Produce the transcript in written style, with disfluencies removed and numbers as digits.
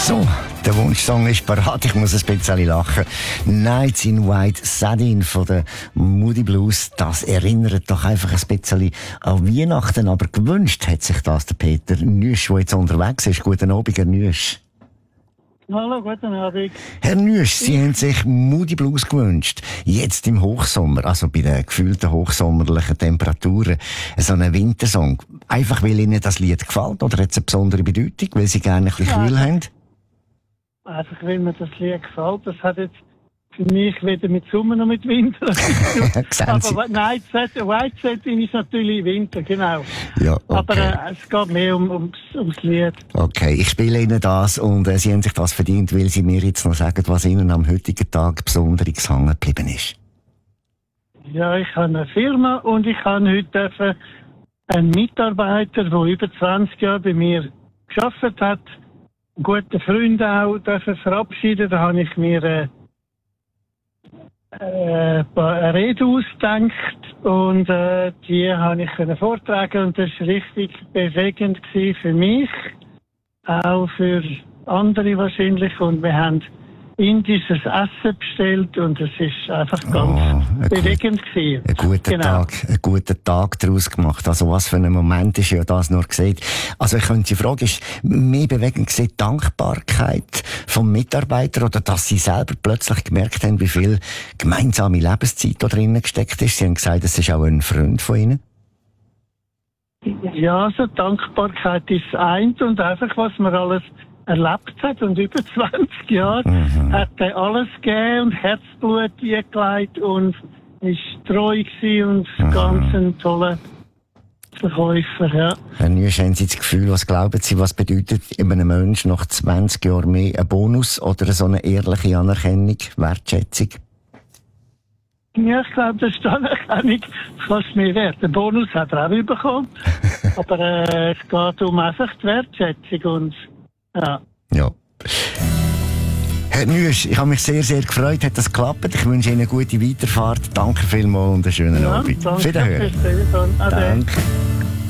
So, der Wunschsong ist parat. Ich muss ein bisschen lachen. Nights in White Satin von den Moody Blues. Das erinnert doch einfach ein bisschen an Weihnachten. Aber gewünscht hat sich das der Peter Nüsch, der jetzt unterwegs ist. Guten Abend, Herr Nüsch. Hallo, guten Abend. Herr Nüsch, Sie haben sich Moody Blues gewünscht. Jetzt im Hochsommer, also bei den gefühlten hochsommerlichen Temperaturen, so einen Wintersong. Einfach weil Ihnen das Lied gefällt oder hat es eine besondere Bedeutung, weil Sie gerne ein bisschen kühl haben? Einfach weil mir das Lied gefällt. Das hat jetzt für mich weder mit Sommer noch mit Winter. Aber nein, White Satin ist natürlich Winter, genau. Ja, okay. Aber es geht mehr ums Lied. Okay, ich spiele Ihnen das und Sie haben sich das verdient, weil Sie mir jetzt noch sagen, was Ihnen am heutigen Tag besonders hängen geblieben ist. Ja, ich habe eine Firma und ich habe heute einen Mitarbeiter, der über 20 Jahre bei mir gearbeitet hat, gute Freunde auch verabschieden. Da habe ich mir eine Rede ausgedacht und die habe ich vortragen und das war richtig bewegend für mich, auch für andere wahrscheinlich, und wir haben indisches Essen bestellt und es ist einfach ganz bewegend gewesen. Einen guten Tag daraus gemacht. Also was für ein Moment ist ja das nur gesehen. Also ich könnte die Frage, ist mehr bewegend gewesen, Dankbarkeit vom Mitarbeiter oder dass Sie selber plötzlich gemerkt haben, wie viel gemeinsame Lebenszeit da drinnen gesteckt ist? Sie haben gesagt, es ist auch ein Freund von Ihnen. Ja, also Dankbarkeit ist eins und einfach, was man alles erlebt hat, und über 20 Jahre hat er alles gegeben und Herzblut eingelegt und ist treu gewesen und ganz ein toller Verkäufer, ja. Herr Nüsch, haben Sie das Gefühl, was glauben Sie, was bedeutet einem Menschen nach 20 Jahren mehr ein Bonus oder so eine ehrliche Anerkennung, Wertschätzung? Ja, ich glaube, das ist die Anerkennung fast mehr wert. Den Bonus hat er auch bekommen, aber es geht um einfach die Wertschätzung und ja. Herr Nüsch, ich habe mich sehr, sehr gefreut, hat das geklappt. Ich wünsche Ihnen eine gute Weiterfahrt. Danke vielmals und einen schönen Abend. Danke. Danke.